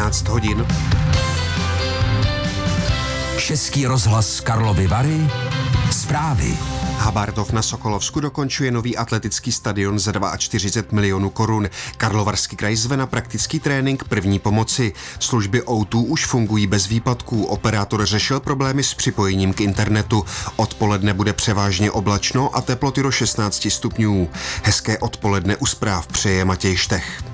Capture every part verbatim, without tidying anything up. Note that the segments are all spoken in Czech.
třináct hodin. Český rozhlas Karlovy Vary. Zprávy. Habartov na Sokolovsku dokončuje nový atletický stadion za čtyřicet dva milionů korun. Karlovarský kraj zve na praktický trénink první pomoci. Služby ó dva už fungují bez výpadků. Operátor řešil problémy s připojením k internetu. Odpoledne bude převážně oblačno a teploty do šestnáct stupňů. Hezké odpoledne u zpráv přeje Matěj Štech.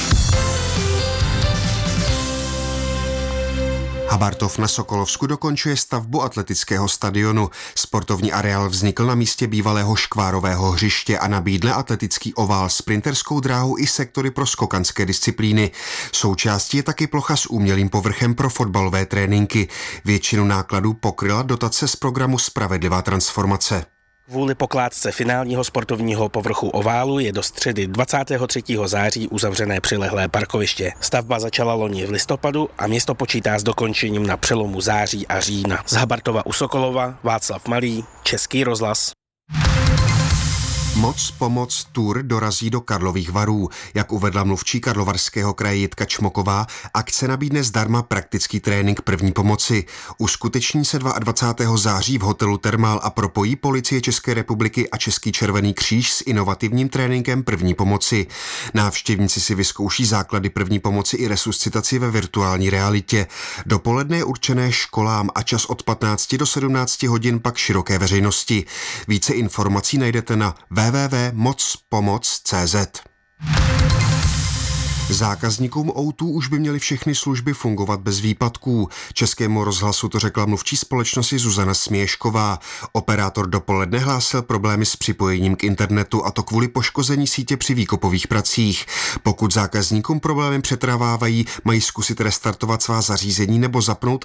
Habartov na Sokolovsku dokončuje stavbu atletického stadionu. Sportovní areál vznikl na místě bývalého škvárového hřiště a nabídne atletický ovál, sprinterskou dráhu i sektory pro skokanské disciplíny. Součástí je taky plocha s umělým povrchem pro fotbalové tréninky. Většinu nákladů pokryla dotace z programu Spravedlivá transformace. Kvůli pokládce finálního sportovního povrchu oválu je do středy dvacátého třetího září uzavřené přilehlé parkoviště. Stavba začala loni v listopadu a město počítá s dokončením na přelomu září a října. Z Habartova u Sokolova Václav Malý, Český rozhlas. Moc pomoc Tour dorazí do Karlových Varů. Jak uvedla mluvčí Karlovarského kraje Jitka Čmoková, akce nabídne zdarma praktický trénink první pomoci. Uskuteční se dvacátého druhého září v hotelu Thermal a propojí Policie České republiky a Český červený kříž s inovativním tréninkem první pomoci. Návštěvníci si vyzkouší základy první pomoci i resuscitaci ve virtuální realitě. Dopoledne je určené školám a čas od patnácti do sedmnácti hodin pak široké veřejnosti. Více informací najdete na w w w tečka moc pomoc tečka cé zet. Zákazníkům ó dva už by měly všechny služby fungovat bez výpadků. Českému rozhlasu to řekla mluvčí společnosti Zuzana Směšková. Operátor dopoledne hlásil problémy s připojením k internetu, a to kvůli poškození sítě při výkopových pracích. Pokud zákazníkům problémy přetrvávají, mají zkusit restartovat svá zařízení nebo zapnout